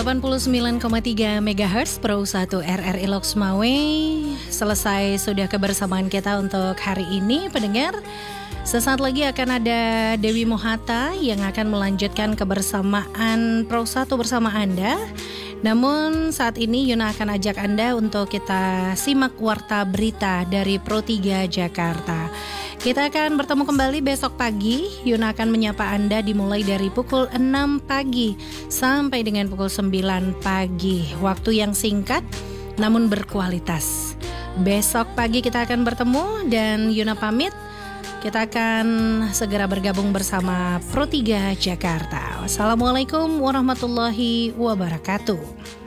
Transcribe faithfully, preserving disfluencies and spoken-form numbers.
delapan puluh sembilan koma tiga megahertz Pro satu R R I Loks Mawe. Selesai sudah kebersamaan kita untuk hari ini, pendengar. Sesaat lagi akan ada Dewi Mohata yang akan melanjutkan kebersamaan Pro satu bersama Anda. Namun saat ini Yuna akan ajak Anda untuk kita simak warta berita dari Pro tiga Jakarta. Kita akan bertemu kembali besok pagi. Yuna akan menyapa Anda dimulai dari pukul enam pagi sampai dengan pukul sembilan pagi. Waktu yang singkat namun berkualitas. Besok pagi kita akan bertemu dan Yuna pamit. Kita akan segera bergabung bersama Pro tiga Jakarta. Wassalamualaikum warahmatullahi wabarakatuh.